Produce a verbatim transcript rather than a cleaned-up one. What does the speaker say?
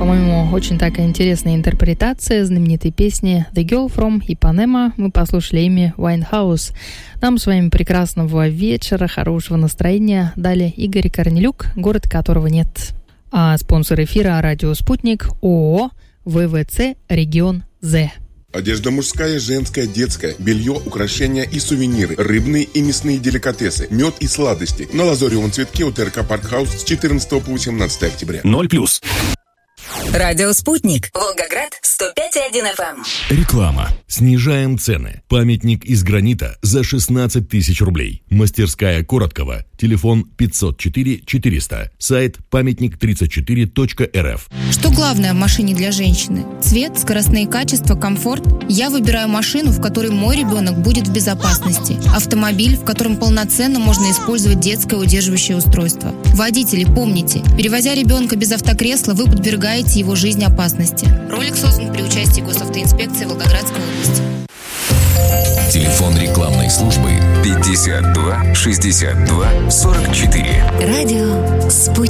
По-моему, очень такая интересная интерпретация знаменитой песни «The Girl from Ipanema». Мы послушали Эми Уайнхаус. Нам с вами прекрасного вечера, хорошего настроения. Далее Игорь Корнелюк, город которого нет. А спонсор эфира «Радио Спутник» ООО ВВЦ «Регион З». Одежда мужская, женская, детская, белье, украшения и сувениры, рыбные и мясные деликатесы, мед и сладости. На Лазоревом цветке у ТРК Паркхаус с четырнадцатого по восемнадцатое октября. Ноль плюс. Радио «Спутник». Волгоград, сто пять и один эф эм. Реклама. Снижаем цены. Памятник из гранита за шестнадцать тысяч рублей. Мастерская Короткова. Телефон пятьсот четыре четыреста. Сайт памятник тридцать четыре точка эр эф. Что главное в машине для женщины? Цвет, скоростные качества, комфорт? Я выбираю машину, в которой мой ребенок будет в безопасности. Автомобиль, в котором полноценно можно использовать детское удерживающее устройство. Водители, помните, перевозя ребенка без автокресла, вы подвергаете его жизни опасности. Ролик создан при участии госавтоинспекции Волгоградской области. Телефон рекламной службы пятьдесят два шестьдесят два сорок четыре. Радио «Спутник».